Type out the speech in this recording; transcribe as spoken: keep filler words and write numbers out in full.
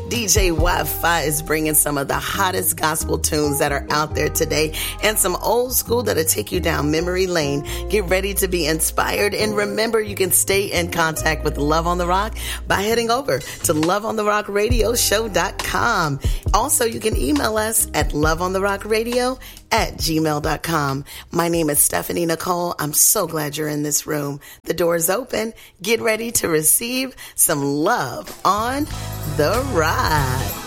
D J Wi-Fi is bringing some of the hottest gospel tunes that are out there today and some old school that'll take you down memory lane. Get ready to be inspired, and remember, you can stay in contact with Love on the Rock by heading over to love on the rock radio show dot com. Also, you can email us at love on the rock radio at gmail dot com. My name is Stephanie Nicole. I'm so glad you're in this room. The door is open. Get ready to receive some love on the ride.